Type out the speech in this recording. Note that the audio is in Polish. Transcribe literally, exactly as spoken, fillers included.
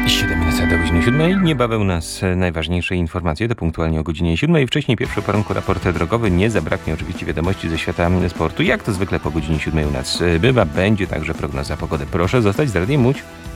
siedem minut do godziny siódmej. Niebawem u nas najważniejsze informacje, to punktualnie o godzinie siódmej. Wcześniej pierwszy poranku raport drogowy. Nie zabraknie oczywiście wiadomości ze świata sportu. Jak to zwykle po godzinie siódmej u nas bywa, będzie także prognoza pogody. Proszę zostać z Radiem Łódź.